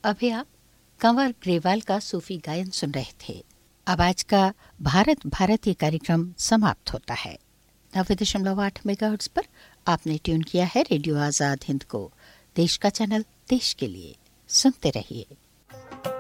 अभी आप कंवर ग्रेवाल का सूफी गायन सुन रहे थे। अब आज का भारत भारती कार्यक्रम समाप्त होता है। 90.8 मेगाहर्ट्ज पर आपने ट्यून किया है रेडियो आजाद हिंद को, देश का चैनल, देश के लिए। सुनते रहिए।